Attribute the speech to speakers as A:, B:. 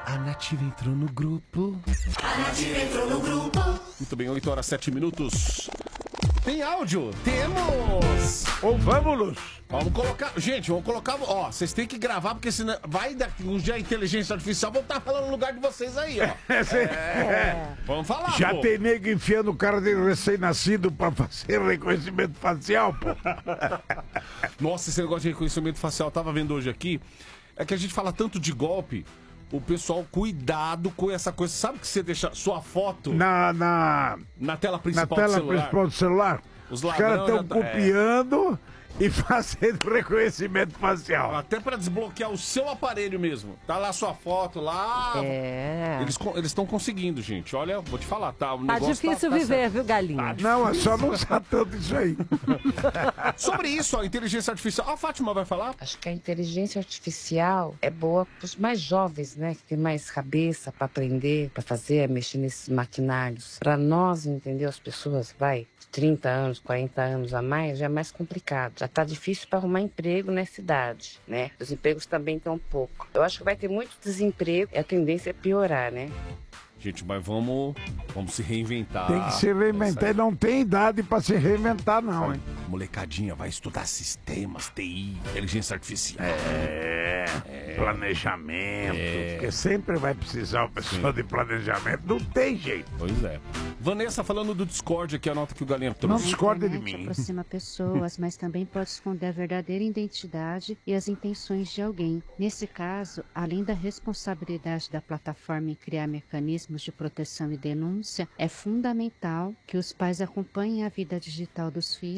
A: A Nativa entrou no grupo.
B: A Nativa entrou no grupo.
A: Muito bem, 8 horas 7 minutos. Tem áudio? Temos!
C: Ou vamos!
A: Vamos colocar. Gente, vamos colocar. Ó, vocês têm que gravar, porque senão vai daqui uns dias a inteligência artificial vão estar falando no lugar de vocês aí, ó. Vamos falar,
C: Já
A: pô.
C: tem nego enfiando o cara de recém-nascido pra fazer reconhecimento facial, pô.
A: Nossa, esse negócio de reconhecimento facial, eu tava vendo hoje aqui. É que a gente fala tanto de golpe. O pessoal, cuidado com essa coisa. Sabe que você deixa sua foto
C: Na
A: tela principal do
C: tela
A: celular?
C: principal do celular.
A: Os
C: Os caras
A: ladrões
C: estão
A: já
C: copiando e fazendo reconhecimento facial.
A: Até pra desbloquear o seu aparelho mesmo. Tá lá sua foto lá. Eles estão conseguindo, gente. Olha, vou te falar, tá? O
D: Tá
A: negócio
D: difícil
A: tá
D: viver,
A: certo.
D: viu, galinha?
A: Tá
C: Não, é só não usar tanto isso aí.
A: Sobre isso, a inteligência artificial. A Fátima vai falar?
E: Acho que a inteligência artificial é boa para os mais jovens, né? Que tem mais cabeça para aprender, para fazer, mexer nesses maquinários. Para nós, entender, as pessoas, vai, de 30 anos, 40 anos a mais, já é mais complicado. Já tá difícil para arrumar emprego nessa idade, né? Os empregos também estão pouco. Eu acho que vai ter muito desemprego e a tendência é piorar, né?
A: Gente, mas vamos se reinventar.
C: Tem que se reinventar. Não tem idade pra se reinventar, não, hein?
A: Molecadinha, vai estudar sistemas, TI, inteligência artificial.
C: Planejamento. Porque sempre vai precisar uma pessoa de planejamento. Não tem jeito.
A: Pois é. Vanessa falando do Discord aqui, a nota que o Galinha
C: Não
A: trouxe.
C: discorda de
F: internet
C: mim.
F: aproxima pessoas, mas também pode esconder a verdadeira identidade e as intenções de alguém. Nesse caso, além da responsabilidade da plataforma em criar mecanismos de proteção e denúncia, é fundamental que os pais acompanhem a vida digital dos filhos